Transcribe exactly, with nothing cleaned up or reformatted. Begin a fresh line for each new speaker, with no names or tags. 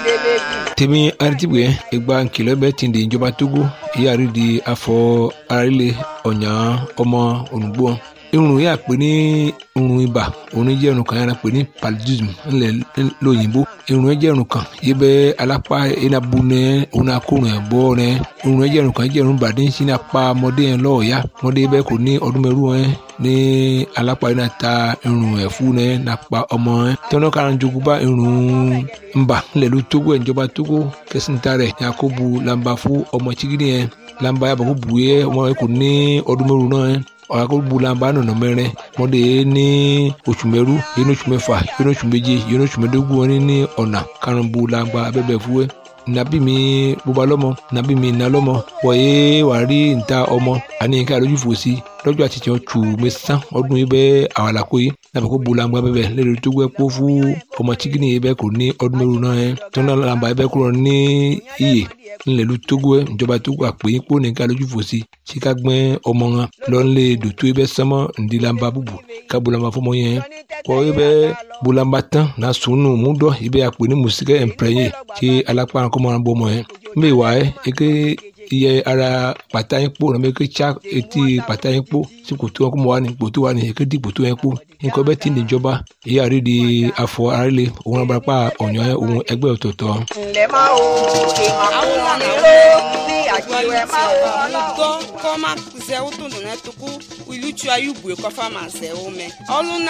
tèmi aritibwe ìgbà nkìlọ̀ bẹ́ẹ̀ ti di ìjọba Togo ìyáàrí di afọ arílẹ̀ ọ̀nyà ọmọ ònùgbò irun yà pé ní irun ibà òun jẹ́ irun kan yàrá pé ní paludism ńlẹ̀ lóyìnbó irun jẹ́ irun kan yìí bẹ́ alápá enabu nẹ òun akórun ẹ̀ bọ́ nẹ irun jẹ́ irun kan jẹ́ irun bàdé ń sin apá ọmọdé yẹn lọ́ọ̀ọ́yá ọmọdé bẹ́ẹ̀ kò ní ọdún mẹ́rù ẹ̀ ní alápá yìí náà ta irun ẹ̀ fún nẹ nàpa ọmọ ẹ̀ tọ́nà kára jogun bá irun ńbà ńlẹ̀ ló Togo ẹ̀ ìjọba Togo kẹsìntà rẹ̀ yakubu lamba fún ọmọ chigidi yẹn lamba yàbọ̀ kó bu yẹ ọmọ yẹn kò ní ọdún mẹ́rù náà ẹ̀ ọ̀rọ̀ bulamba nọ̀nà mẹ́rin mọ́dé ní oṣù mẹ́rú yẹn oṣù mẹ́fà yẹn oṣù méje yẹn oṣù mẹ́dógún wọn ní ọ̀nà karùn-ún bulamba abẹ́bẹ̀ fúwẹ́ nàbí mi bóba lọ́mọ nàbí mi nà lọ́mọ wọ̀nyé wà rí níta ọmọ àní ká lójú fò sí lọ́jọ́ àtijọ́ tù mí sán ọdún yìí bẹ́ẹ̀ àwàlàkó yìí nàbẹ̀ kó bulamba bẹ́ẹ̀ lẹ́nu tó gbẹ́ kó fún ọmọ chikini yìí bẹ́ẹ̀ kò ní ọdún mẹ́rù náà yẹn tó náà làǹbà yìí bẹ́ẹ̀ kúrò ní iyè ńlẹ̀lú Togo ẹ̀ ìjọba Togo àpèyìn kó ní ká lójú fò sí tí ká gbẹ́ ọmọ wọn lọ́nlẹ̀ dòtó yìí bẹ́ẹ̀ sánmọ́ ǹdí làǹbà bùbù ká bulamba fọmọ yẹn kọ́ yìí bẹ́ẹ̀ bulamba tán náà sùnù múdọ̀ yìí bẹ́ẹ̀ àpè ní mùsíkẹ́ ẹ̀ǹpẹ̀rẹ̀yẹ tí alápá kọ́mọ́ wọn bọ́ ọmọ yẹn mbẹ́ wà ẹ́ eke iye ara pàtà yín kpó nàbẹ eke tsa etí pàtà yín kpó tí kòtò wọn kó mọ wà ní kòtò wà ní eke di kòtò yẹn kpó nǹkan bẹ́ẹ̀ ti níjọba èyí àrí di afọ arílẹ̀ òun abarapá ọ̀nyọ́ òun ẹgbẹ́ ọ̀tọ̀ọ̀tọ̀.
ǹlẹ́ máa wo ìmọ̀ àwọn ìlú bí àjẹwẹ́ máa wo ọlọ́run.
kọ́ máa zẹ́wó tó dùn náà tó kú ìlú tí a yóò bùrẹ̀ kọ́fà máa zẹ́wó mẹ́.